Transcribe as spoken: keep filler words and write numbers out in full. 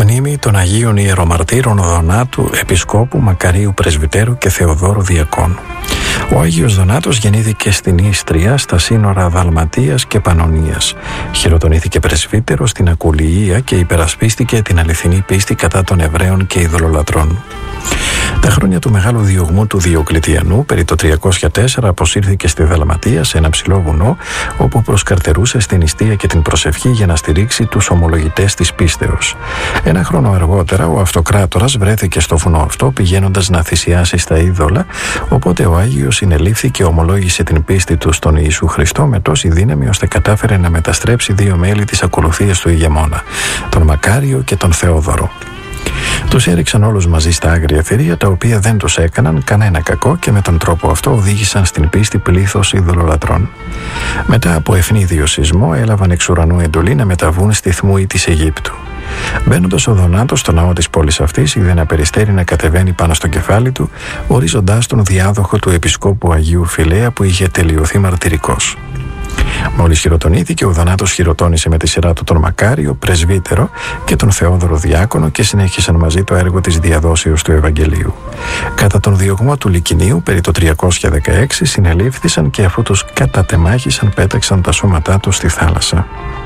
Μνήμη των Αγίων Ιερομαρτύρων Δονάτου, Επισκόπου, Μακαρίου Πρεσβυτέρου και Θεοδόρου Διακόνου. Ο Άγιος Δονάτος γεννήθηκε στην Ίστρια, στα σύνορα Δαλματίας και Πανωνίας. Χειροτονήθηκε πρεσβύτερος στην Ακουλιεία και υπερασπίστηκε την αληθινή πίστη κατά των Εβραίων και ειδωλολατρών. Τα χρόνια του μεγάλου διωγμού του Διοκλητιανού, περί το τριακόσια τέσσερα, αποσύρθηκε στη Δαλματία, σε ένα ψηλό βουνό, όπου προσκαρτερούσε στην νηστεία και την προσευχή για να στηρίξει τους ομολογητές της πίστεως. Ένα χρόνο αργότερα, ο Αυτοκράτορας βρέθηκε στο βουνό αυτό, πηγαίνοντας να θυσιάσει στα είδωλα, οπότε ο Άγιος συνελήφθη και ομολόγησε την πίστη του στον Ιησού Χριστό με τόση δύναμη, ώστε κατάφερε να μεταστρέψει δύο μέλη της ακολουθίας του ηγεμόνα, τον Μακάριο και τον Θεόδωρο. Τους έριξαν όλους μαζί στα άγρια θηρία, τα οποία δεν τους έκαναν κανένα κακό και με τον τρόπο αυτό οδήγησαν στην πίστη πλήθος ειδωλολατρών. Μετά από ευνίδιο σεισμό έλαβαν εξ ουρανού εντολή να μεταβούν στη Θμούη της Αιγύπτου. Μπαίνοντας ο Δονάτος στο ναό της πόλης αυτής, είδε να περιστέρι να κατεβαίνει πάνω στο κεφάλι του, ορίζοντάς τον διάδοχο του Επισκόπου Αγίου Φιλέα που είχε τελειωθεί μαρτυρικός. Μόλις χειροτονήθηκε, ο Δονάτος χειροτώνησε με τη σειρά του τον Μακάριο, πρεσβύτερο, και τον Θεόδωρο Διάκονο και συνέχισαν μαζί το έργο της διαδόσεως του Ευαγγελίου. Κατά τον διωγμό του Λυκινίου, περί το τριακόσια δεκαέξι, συνελήφθησαν και αφού τους κατατεμάχησαν πέταξαν τα σώματά τους στη θάλασσα.